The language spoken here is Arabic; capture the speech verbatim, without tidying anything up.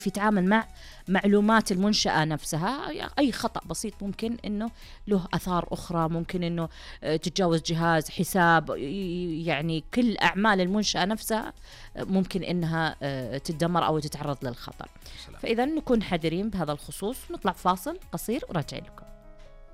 يتعامل مع معلومات المنشأة نفسها. أي خطأ بسيط ممكن أنه له أثار أخرى، ممكن أنه تتجاوز جهاز، حساب، يعني كل أعمال المنشأة نفسها ممكن أنها تتدمر أو تتعرض للخطر. فإذا نكون حذرين بهذا الخصوص. نطلع فاصل قصير وراجعين لكم.